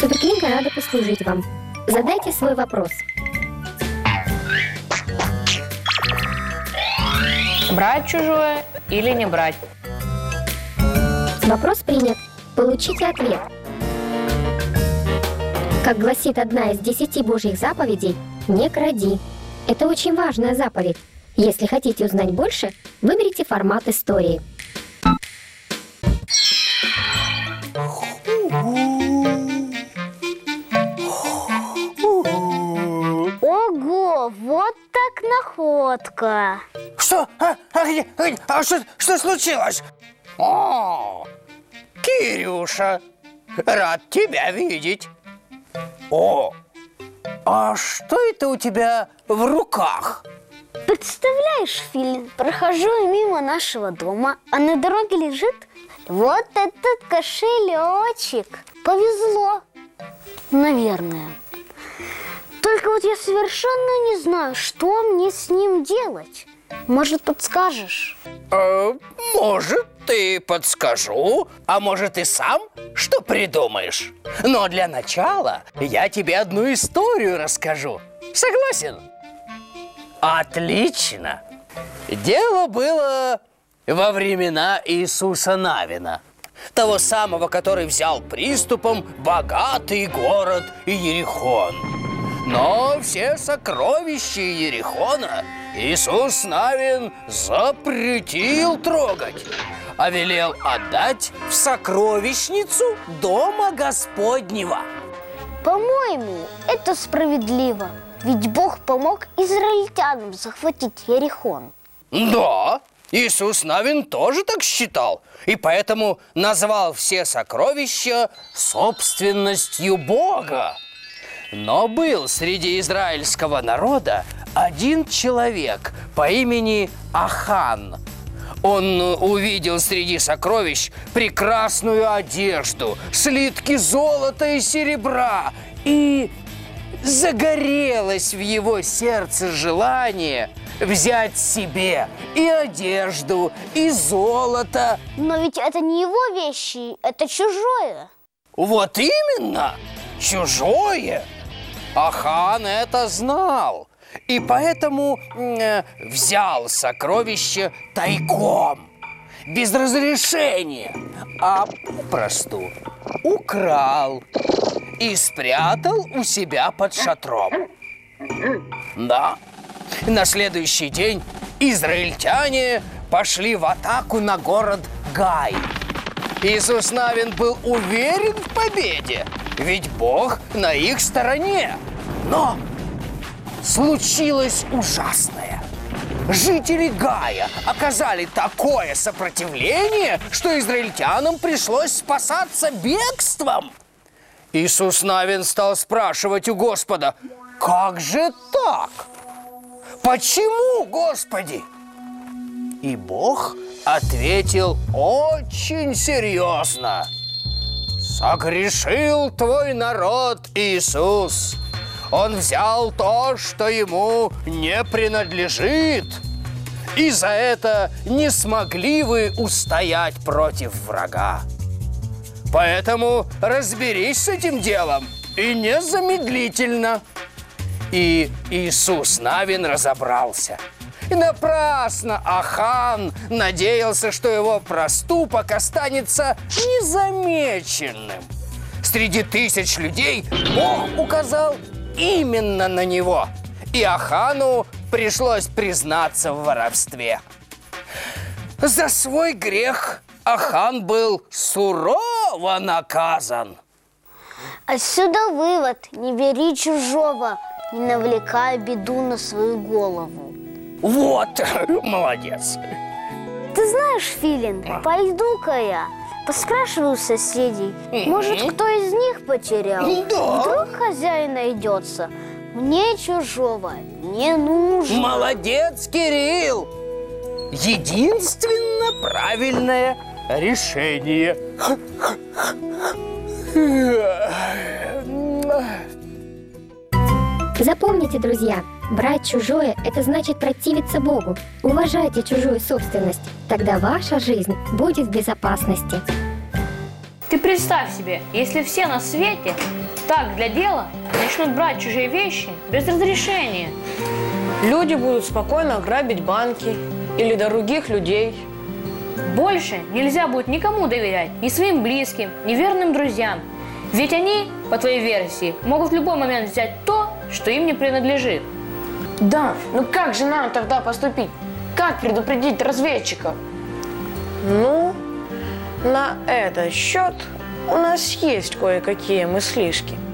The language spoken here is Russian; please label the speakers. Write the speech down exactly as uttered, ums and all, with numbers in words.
Speaker 1: Суперкнига рада послужить вам. Задайте свой вопрос.
Speaker 2: Брать чужое или не брать?
Speaker 1: Вопрос принят. Получите ответ. Как гласит одна из десяти Божьих заповедей, не кради. Это очень важная заповедь. Если хотите узнать больше, выберите формат истории.
Speaker 3: Ого, вот так находка.
Speaker 4: Что? А, а, где, а, где? А что, что случилось? О, Кирюша, рад тебя видеть. О, а что это у тебя в руках?
Speaker 3: Представляешь, Филин, прохожу мимо нашего дома, а на дороге лежит вот этот кошелечек. Повезло, наверное. Только вот я совершенно не знаю, что мне с ним делать. Может, подскажешь?
Speaker 4: Э, может, ты подскажу, а может, и сам что придумаешь. Но для начала я тебе одну историю расскажу. Согласен? Отлично! Дело было во времена Иисуса Навина, того самого, который взял приступом богатый город Иерихон. Но все сокровища Иерихона Иисус Навин запретил трогать, а велел отдать в сокровищницу Дома Господнего.
Speaker 3: По-моему, это справедливо. Ведь Бог помог израильтянам захватить Иерихон.
Speaker 4: Да, Иисус Навин тоже так считал, и поэтому назвал все сокровища собственностью Бога. Но был среди израильского народа один человек по имени Ахан. Он увидел среди сокровищ прекрасную одежду, слитки золота и серебра, и загорелось в его сердце желание взять себе и одежду, и золото.
Speaker 3: Но ведь это не его вещи, это чужое.
Speaker 4: Вот именно, чужое. Ахан это знал, и поэтому э, взял сокровище тайком, без разрешения, а попросту украл и спрятал у себя под шатром. Да, на следующий день израильтяне пошли в атаку на город Гай. Иисус Навин был уверен в победе, ведь Бог на их стороне. Но случилось ужасное. Жители Гая оказали такое сопротивление, что израильтянам пришлось спасаться бегством. Иисус Навин стал спрашивать у Господа: «Как же так? Почему, Господи?» И Бог ответил очень серьезно: «Согрешил твой народ, Иисус. Он взял то, что ему не принадлежит, и за это не смогли вы устоять против врага. Поэтому разберись с этим делом, и незамедлительно». И Иисус Навин разобрался. И напрасно Ахан надеялся, что его проступок останется незамеченным. Среди тысяч людей Бог указал именно на него, и Ахану пришлось признаться в воровстве. За свой грех Ахан был сурово наказан.
Speaker 3: Отсюда вывод: не бери чужого, не навлекай беду на свою голову.
Speaker 4: Вот, молодец.
Speaker 3: Ты знаешь, Филин, пойду-ка я поспрашиваю у соседей. Может, кто из них потерял?
Speaker 4: Да.
Speaker 3: Вдруг хозяин найдется. Мне чужого не нужно.
Speaker 4: Молодец, Кирилл! Единственно правильное решение.
Speaker 1: Запомните, друзья, брать чужое – это значит противиться Богу. Уважайте чужую собственность, тогда ваша жизнь будет в безопасности.
Speaker 2: Ты представь себе, если все на свете так для дела начнут брать чужие вещи без разрешения.
Speaker 5: Люди будут спокойно грабить банки или других людей.
Speaker 2: Больше нельзя будет никому доверять, ни своим близким, ни верным друзьям. Ведь они, по твоей версии, могут в любой момент взять то, что им не принадлежит.
Speaker 5: Да, ну как же нам тогда поступить? Как предупредить разведчиков? Ну, на этот счет у нас есть кое-какие мыслишки.